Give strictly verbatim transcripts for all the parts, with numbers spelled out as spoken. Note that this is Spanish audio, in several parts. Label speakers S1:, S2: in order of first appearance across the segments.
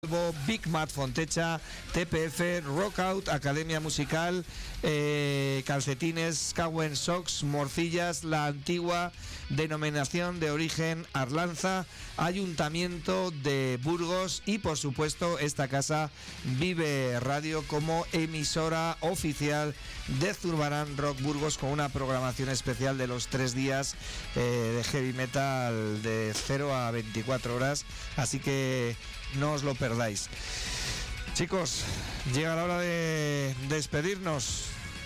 S1: Big Mat Fontecha, T P F, Rockout, Academia Musical, eh, Calcetines, Cowen Socks, Morcillas, La Antigua, Denominación de Origen Arlanza, Ayuntamiento de Burgos y por supuesto esta casa Vive Radio como emisora oficial de Zurbarán Rock Burgos, con una programación especial de los tres días eh, de heavy metal de cero a veinticuatro horas, así que no os lo perdáis. Chicos, llega la hora de despedirnos.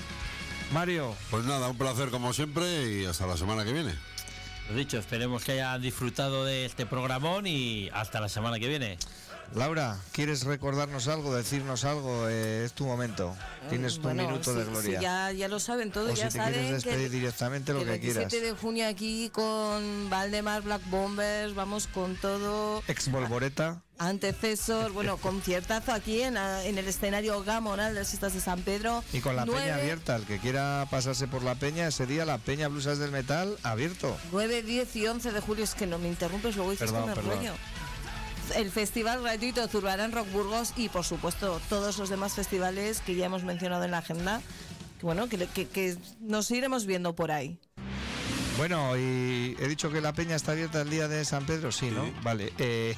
S1: Mario.
S2: Pues nada, un placer como siempre y hasta la semana que viene.
S3: Lo dicho, esperemos que hayan disfrutado de este programón y hasta la semana que viene.
S1: Laura, ¿quieres recordarnos algo, decirnos algo? Eh, es tu momento. Tienes tu
S4: bueno,
S1: minuto
S4: sí,
S1: de gloria.
S4: Sí, ya, ya lo saben todos,
S1: o
S4: ya
S1: si te
S4: saben
S1: quieres despedir
S4: que,
S1: directamente, lo
S4: que
S1: que
S4: el
S1: quieras.
S4: veintisiete de junio aquí con Valdemar Black Bombers, vamos con todo.
S1: Ex Volvoreta.
S4: Antecesor, bueno, conciertazo aquí en, en el escenario Gamonal de las Fiestas de San Pedro.
S1: Y con la
S4: nueve,
S1: peña abierta, el que quiera pasarse por la peña, ese día la peña Blusas del Metal abierto.
S4: nueve, diez y once de julio, es que no me interrumpes, luego dices
S1: perdón,
S4: que me
S1: perdón.
S4: rollo. El Festival gratuito Zurbarán Rock Burgos y por supuesto todos los demás festivales que ya hemos mencionado en la agenda, que bueno, que, que, que nos iremos viendo por ahí.
S1: Bueno, y he dicho que la peña está abierta el día de San Pedro, sí, ¿no? Sí. Vale. Eh,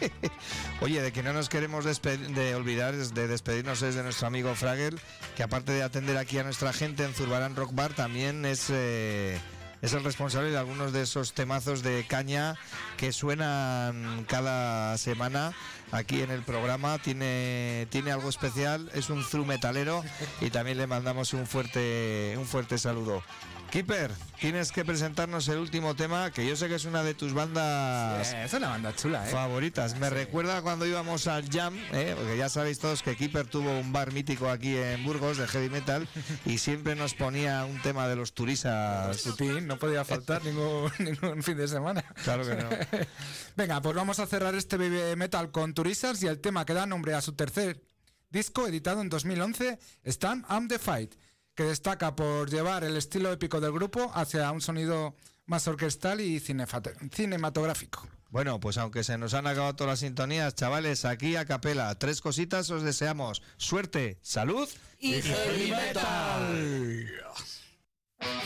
S1: oye, de que no nos queremos despe- de olvidar de despedirnos es de nuestro amigo Fragel, que aparte de atender aquí a nuestra gente en Zurbarán Rock Bar, también es... Eh, Es el responsable de algunos de esos temazos de caña que suenan cada semana aquí en el programa. Tiene, tiene algo especial, es un thru metalero y también le mandamos un fuerte, un fuerte saludo. Keeper, tienes que presentarnos el último tema, que yo sé que es una de tus bandas
S5: sí, es una banda chula, ¿eh?
S1: favoritas. Me sí. recuerda cuando íbamos al Jam, ¿eh? Porque ya sabéis todos que Keeper tuvo un bar mítico aquí en Burgos de heavy metal y siempre nos ponía un tema de los turisas.
S5: Putin, no podía faltar ningún, ningún fin de semana.
S1: Claro que no.
S5: Venga, pues vamos a cerrar este baby metal con turisas y el tema que da nombre a su tercer disco, editado en dos mil once, Stand Up the Fight, que destaca por llevar el estilo épico del grupo hacia un sonido más orquestal y cinematográfico.
S1: Bueno, pues aunque se nos han acabado todas las sintonías, chavales, aquí a capela, tres cositas os deseamos: suerte, salud
S4: y heavy metal.